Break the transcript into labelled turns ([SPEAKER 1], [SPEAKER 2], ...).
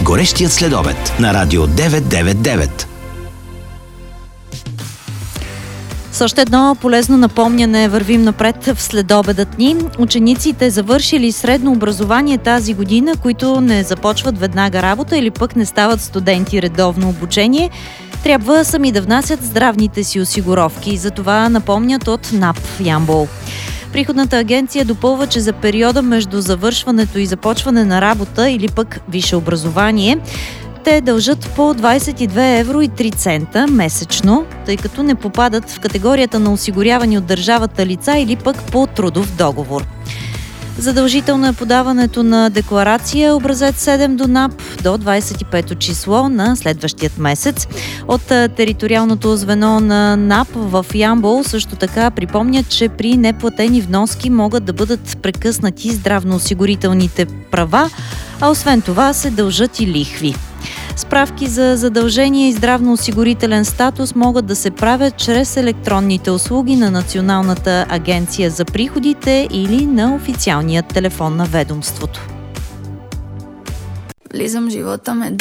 [SPEAKER 1] Горещият следобед на Радио 999.
[SPEAKER 2] С още едно полезно напомняне вървим напред в следобедът ни. Учениците, завършили средно образование тази година, които не започват веднага работа или пък не стават студенти редовно обучение, трябва сами да внасят здравните си осигуровки. За това напомнят от НАП Ямбол. Приходната агенция допълва, че за периода между завършването и започване на работа или пък висше образование, те дължат по 22,03 евро месечно, тъй като не попадат в категорията на осигурявани от държавата лица или пък по трудов договор. Задължително е подаването на декларация образец 7 до НАП до 25-то число на следващият месец. От териториалното звено на НАП в Ямбол също така припомнят, че при неплатени вноски могат да бъдат прекъснати здравноосигурителните права, а освен това се дължат и лихви. Справки за задължение и здравноосигурителен статус могат да се правят чрез електронните услуги на Националната агенция за приходите или на официалния телефон на ведомството.
[SPEAKER 3] Влизам, живота ме